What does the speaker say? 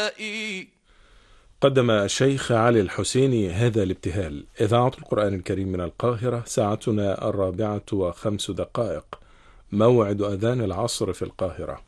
قدم الشيخ علي الحسيني هذا الابتهال. إذاعة القرآن الكريم من القاهرة، ساعتنا 4:05. موعد أذان العصر في القاهرة.